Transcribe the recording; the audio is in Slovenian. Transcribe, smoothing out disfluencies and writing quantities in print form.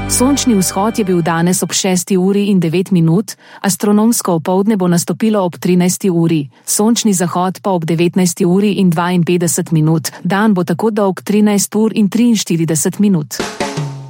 Sončni vzhod je bil danes ob 6:09, astronomsko opoldne bo nastopilo ob 13. Sončni zahod pa ob 19:52. Dan bo tako dolg 13:43.